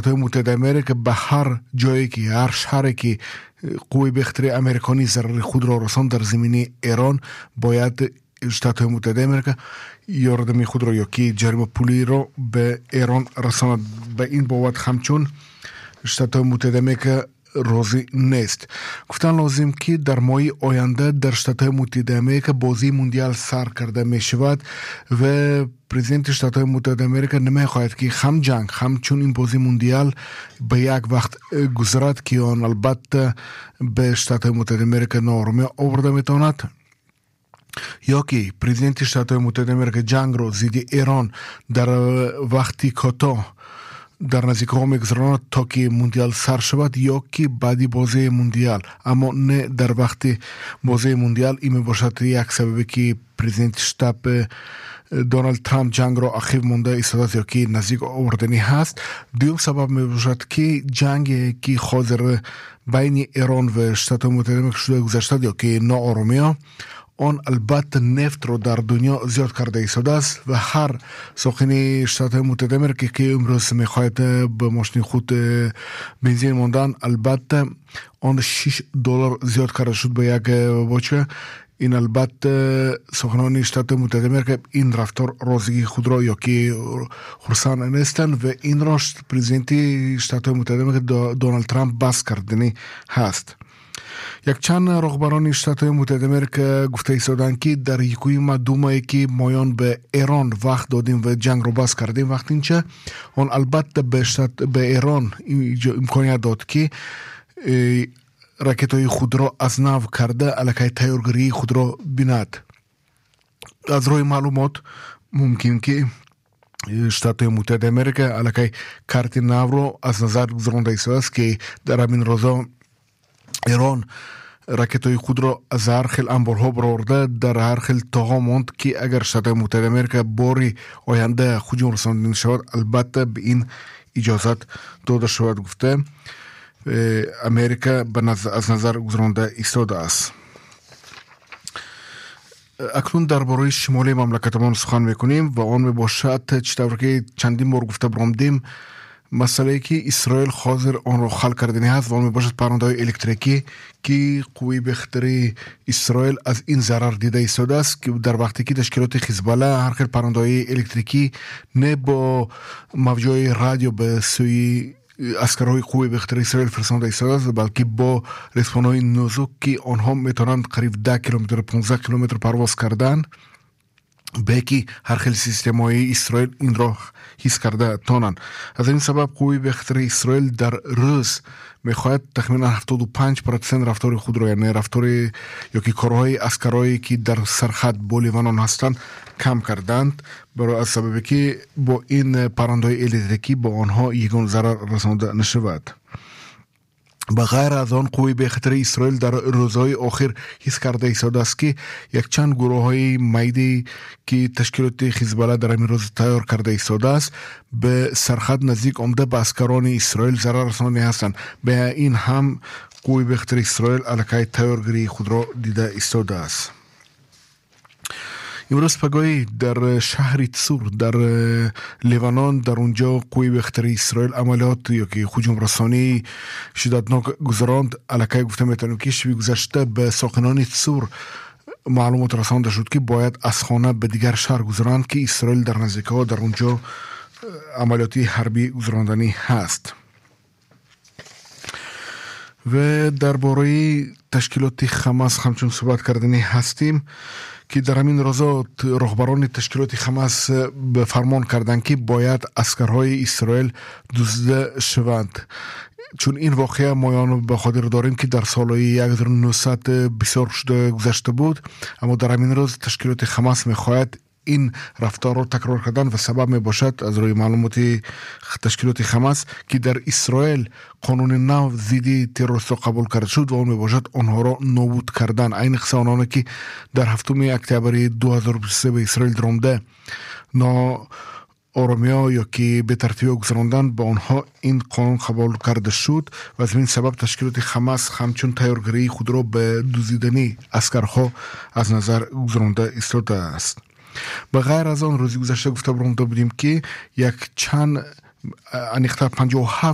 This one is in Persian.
ایالات متحده آمریکا به هر جایی که هر شهری که قوه بختری امریکانی ضرر خود را رساند در زمینه ایران باید ایالات متحده آمریکا یاردمی خود را یا که جریمه پولی را به ایران رساند. به این بابت همچون ایالات متحده آمریکا راضی نیست. گفتن لازم که در ماه آینده در ایالات متحده آمریکا بازی موندیال سر کرده می شود و پرزیدنت ایالات متحده آمریکا نمیخواهد که هم جنگ همچون این بازی موندیال به یک وقت گذرد که آن البته به ایالات متحده آمریکا ناآرامی آورده میتواند، یا که پرزیدنت ایالات متحده آمریکا جنگ را ضد ایران در وقتی کوتاه در نزدیک ها میگذراند تا که موندیال سر شود، یا که بعدی بازی موندیال، اما نه در وقت بازی موندیال. این میباشد یک سببی که پرزیدنت شتاب دونالد ترامپ جنگ را اخیر مونده ایستاده یا که نزدیک آوردنی هست. دوم سبب میباشد که جنگ که حاضر بین ایران و ایالات متحده آمریکا شده گذشته یا که ناآرامی ها آن البته نفت رو در دنیا زیاد کرده ایستاده است و هر ساخن ایالات متحده آمریکا که امروز میخواهد به ماشین خود بنزین ماندن البته آن $6 زیاد کرده شد به یک باچه. این البته سخنان ایالات متحده آمریکا این رفتار راضی خود را یا که خرسان نیستند و این را پرزیدنت ایالات متحده آمریکا دونالد ترامپ بس کردنی هست. یک چند رهبران ایالات متحده آمریکا گفته ایستادند که در یکی ما دو ماهی که مایان به ایران وقت دادیم و جنگ رو بس کردیم وقت اینچه آن البته به ایران امکانیت داد که راکت‌های خود را از نو کرده علاقه تیارگری خود را بیند. از روی معلومات ممکن که ایالات متحده آمریکا علاقه کارت نو را از نظر گذرانده است که در همین روزا ایران راکت‌های خود را از هر خیل انبارها برآورده در هر خیل تاها ماند که اگر ایالات متحده آمریکا باری آینده هجوم رسانیده شود البته به این اجازت داده شود. گفته امریکا از نظر گذرانده ایستاده است. اکنون درباره شمالی مملکتمان سخن میکنیم و آن میباشد چطور که چندین بار گفته برآمدیم مسئله که اسرائیل حاضر آن را حل کردنی هست و آن میباشد پرنده‌های الکتریکی که قوه بختری اسرائیل از این ضرر دیده ایستاده است که در وقتی که تشکیلات حزبالله هر خیل پرنده‌های الکتریکی نه با موجهای رادیو به سوی اسکرهای قوه بختری اسرائیل فرستانده ایستاده است بلکه با رسانه‌های نازک که آنها میتونند قریب 10 کیلومتر 15 کیلومتر پرواز کردن به که هر خیلی سیستم های اسرائیل این را حس کرده تانند. از این سبب قوه بختری اسرائیل در روز میخواهد تخمینا 75% رفتار خود را یعنی رفتار یا که کارهای اسکرهایی که در سرحد با لیبنان هستند کم کردند برای از سببی که با این پرنده‌های الکتریکی با آنها یگان ضرر رسانده نشود. به غیر از آن قوه بختری اسرائیل در روزهای آخر حس کرده ایستاده است که یک چند گروه های میدی که تشکیلات حزبالله در این روز تیار کرده ایستاده است به سرحد نزدیک آمده به اسکران اسرائیل ضرر رسانی هستند. به این هم قوه بختری اسرائیل علاقه تیارگری خود را دیده ایستاده است. امروز پگاهی در شهر تسور در لیبنان در اونجا قوه بختری اسرائیل عملیات یا که هجوم رسانی شدتناک گذراند. علاقه گفته میتونیم که شبی گذشته به ساکنان تسور معلومات رسانده شد که باید از خانه به دیگر شهر گذراند که اسرائیل در نزدیک ها در اونجا عملیاتی حربی گذراندنی هست. و درباره تشکیلات حماس همچون صحبت کردنی هستیم که در همین روزا رهبران تشکیلات حماس به فرمان کردند که باید اسکرهای اسرائیل دزدیده شوند، چون این واقعه ما به خاطر داریم که در سالهای 1900 بسیار شده گذشته بود، اما در همین روز تشکیلات حماس میخواهد این رفتار رو تکرار کردن و سبب می باشد از روی معلومات تشکیلات حماس که در اسرائیل قانون نو ضد تروریست قبول کرده شد و اون می باشد آنها را نابود کردن. این خصوصا که در 7 اکتبر 2023 به اسرائیل درآمده آرامیا یا که به ترتیب گذراندن با آنها این قانون قبول کرده شد و از این سبب تشکیلات حماس همچون تیارگری خود را به دزدیدن اسکرها از نظر گذرانده ایستاده است. به غیر از آن روزی گذشته گفته برآمده بودیم که یک چند انیخته 57